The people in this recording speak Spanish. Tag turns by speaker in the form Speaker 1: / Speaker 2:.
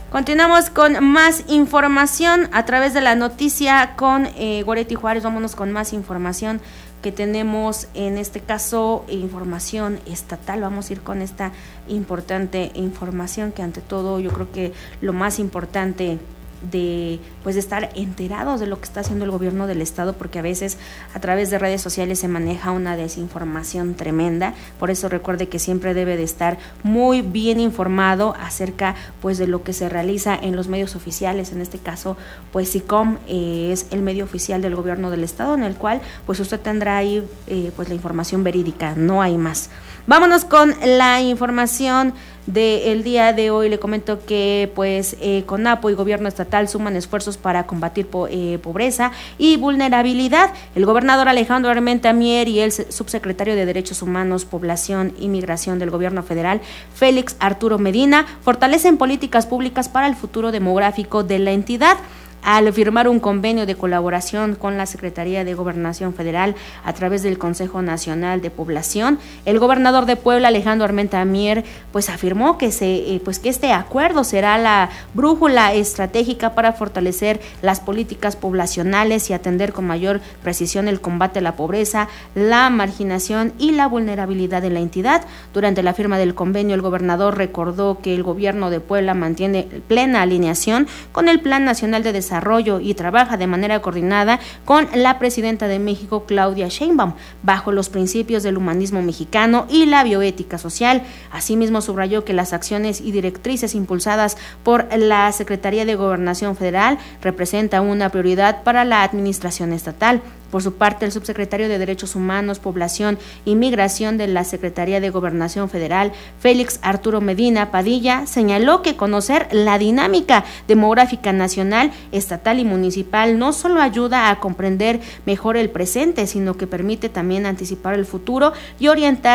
Speaker 1: Continuamos con más información a través de la noticia con Goretti Juárez. Vámonos con más información que tenemos, en este caso información estatal. Vamos a ir con esta importante información que ante todo yo creo que lo más importante de estar enterados de lo que está haciendo el gobierno del estado, porque a veces a través de redes sociales se maneja una desinformación tremenda. Por eso recuerde que siempre debe de estar muy bien informado acerca de lo que se realiza en los medios oficiales. En este caso SICOM es el medio oficial del gobierno del estado, en el cual usted tendrá ahí la información verídica, no hay más. Vámonos con la información del día de hoy. Le comento que CONAPO y gobierno estatal suman esfuerzos para combatir pobreza y vulnerabilidad. El gobernador Alejandro Armenta Mier y el subsecretario de Derechos Humanos, Población y Migración del gobierno federal, Félix Arturo Medina, fortalecen políticas públicas para el futuro demográfico de la entidad, al firmar un convenio de colaboración con la Secretaría de Gobernación Federal a través del Consejo Nacional de Población. El gobernador de Puebla, Alejandro Armenta Mier, afirmó que este acuerdo será la brújula estratégica para fortalecer las políticas poblacionales y atender con mayor precisión el combate a la pobreza, la marginación y la vulnerabilidad de la entidad. Durante la firma del convenio, el gobernador recordó que el gobierno de Puebla mantiene plena alineación con el Plan Nacional de Desarrollo y trabaja de manera coordinada con la presidenta de México, Claudia Sheinbaum, bajo los principios del humanismo mexicano y la bioética social. Asimismo, subrayó que las acciones y directrices impulsadas por la Secretaría de Gobernación Federal representan una prioridad para la administración estatal. Por su parte, el subsecretario de Derechos Humanos, Población y Migración de la Secretaría de Gobernación Federal, Félix Arturo Medina Padilla, señaló que conocer la dinámica demográfica nacional, estatal y municipal no solo ayuda a comprender mejor el presente, sino que permite también anticipar el futuro y orientar